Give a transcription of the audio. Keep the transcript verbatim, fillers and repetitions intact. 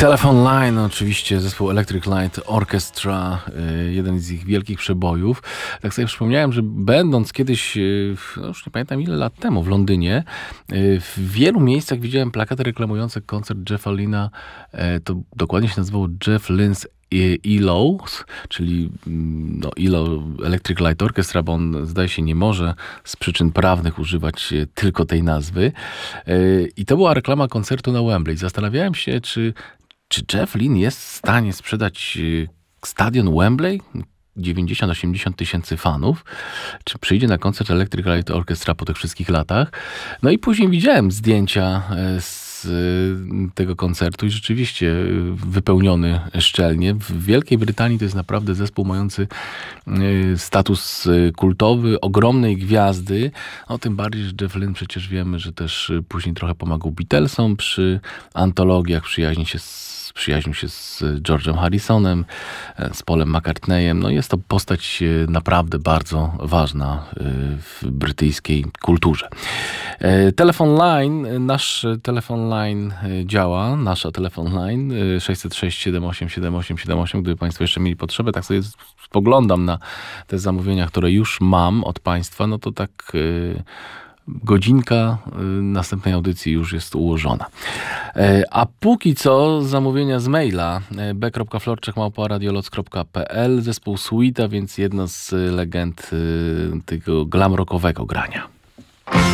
Telephone Line, oczywiście zespół Electric Light Orchestra, jeden z ich wielkich przebojów. Tak sobie przypomniałem, że będąc kiedyś, no już nie pamiętam ile lat temu, w Londynie, w wielu miejscach widziałem plakaty reklamujące koncert Jeffa Lynne'a, to dokładnie się nazywało Jeff Lynne's E L O, czyli no, E L O Electric Light Orchestra, bo on zdaje się nie może z przyczyn prawnych używać tylko tej nazwy. I to była reklama koncertu na Wembley. Zastanawiałem się, czy, czy Jeff Lynne jest w stanie sprzedać stadion Wembley, dziewięćdziesiąt osiemdziesiąt tysięcy fanów, czy przyjdzie na koncert Electric Light Orchestra po tych wszystkich latach. No i później widziałem zdjęcia z tego koncertu i rzeczywiście wypełniony szczelnie. W Wielkiej Brytanii to jest naprawdę zespół mający status kultowy, ogromnej gwiazdy. No, tym bardziej, że Jeff Lynne przecież wiemy, że też później trochę pomagał Beatlesom przy antologiach, przyjaźni się z przyjaźnił się z George'em Harrisonem, z Paulem McCartneyem. No jest to postać naprawdę bardzo ważna w brytyjskiej kulturze. Telefon Line, nasz telefon line działa, nasza telefon line sześćset sześć siedem osiem siedem osiem siedem osiem, gdyby Państwo jeszcze mieli potrzebę, tak sobie spoglądam na te zamówienia, które już mam od Państwa, no to tak godzinka następnej audycji już jest ułożona. A póki co zamówienia z maila b kropka florczak małpa radioloc kropka p l, zespół Suita, więc jedna z legend tego glam rockowego grania.